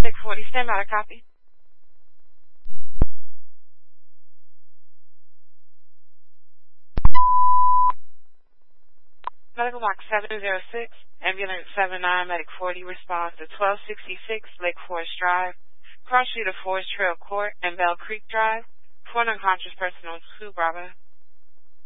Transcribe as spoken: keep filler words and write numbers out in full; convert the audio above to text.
six forty, stand by, copy. Medical Mark seven zero six, Ambulance seven nine, Medic forty responds to twelve sixty-six Lake Forest Drive, cross street of Forest Trail Court and Bell Creek Drive, for an unconscious person on two Bravo.